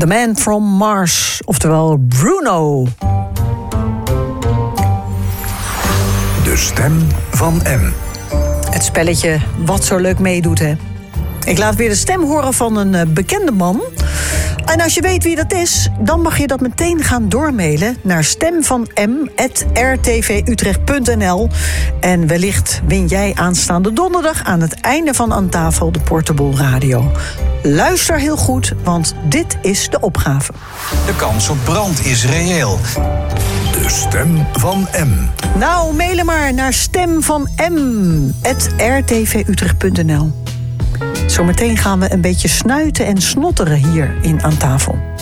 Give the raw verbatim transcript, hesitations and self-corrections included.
The Man from Mars, oftewel Bruno. De stem van M. Het spelletje wat zo leuk meedoet, hè. Ik laat weer de stem horen van een uh, bekende man. En als je weet wie dat is, dan mag je dat meteen gaan doormailen naar stemvanm at r t v utrecht punt n l. En wellicht win jij aanstaande donderdag aan het einde van Aan Tafel de Portable Radio. Luister heel goed, want dit is de opgave. De kans op brand is reëel. De stem van M. Nou, mailen maar naar stemvanm at r t v utrecht punt n l. Zometeen gaan we een beetje snuiten en snotteren hier in Aan Tafel.